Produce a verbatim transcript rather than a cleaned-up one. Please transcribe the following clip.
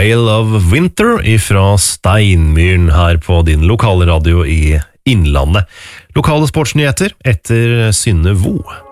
Veil of Winter fra Steinmyren her på din lokale radio i Innlandet. Lokale sportsnyheter etter Synne Vo.